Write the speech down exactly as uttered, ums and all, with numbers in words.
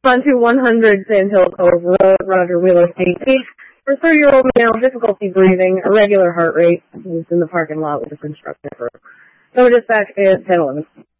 onto one hundred Sand Hill Cove Road, Roger Wheeler, age, for thirty-year-old male, difficulty breathing, irregular heart rate, who's in the parking lot with a construction crew. So dispatch is ten eleven.